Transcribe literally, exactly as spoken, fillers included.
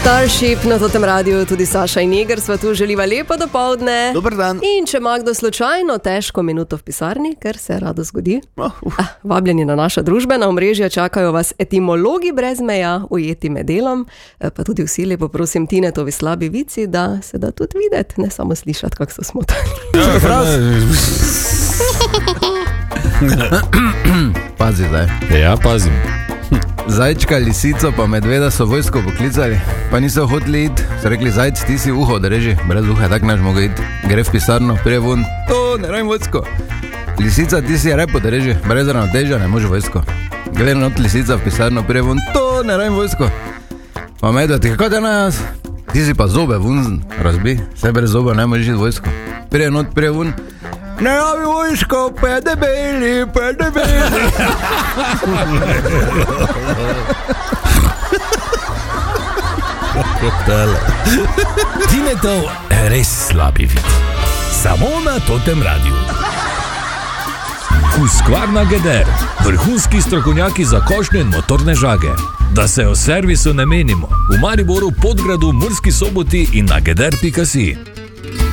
Starship na tem radiju, tudi Saša in Neger sva tu, želiva lepo dopoldne. Dober dan. In če ima kdo slučajno težko minuto v pisarni, ker se rado zgodi, oh, uh. ah, vabljeni na naša družbena omrežja, čakajo vas etimologi brez meja, ujeti med delom, pa tudi vsi lepo prosim Tinetovi slabi vici, da se da tudi videti, ne samo slišati, kako so smotani. Pazi zdaj. Ja, pazim. Zajčka, lisico pa medveda so vojsko poklicali, pa niso hoteli iti. So rekli, zajc, ti si uho odreži, brez uha tak naš mogo iti. Gre v pisarno, prije vun, to ne rabim vojsko. Lisica, ti si rep odreži, brez ravnotežja ne može vojsko. Gre not lisica v pisarno, prije vun, to ne rabim vojsko. Pa medved, kako te nas? Ti si pa zobe vun razbi, se brez zobe ne možeš iti vojsko. Prije not, prije vun, ne rabi vojsko, pa je debeli, pa je debeli. Tinetov res slabi vid. Samo na totem radiju. Husqvarna Geder, vrhunski strokovnjaki za košnje in motorne žage. Da se o servisu ne menimo. V Mariboru, Podgradu, Murski Soboti in na geder pika si.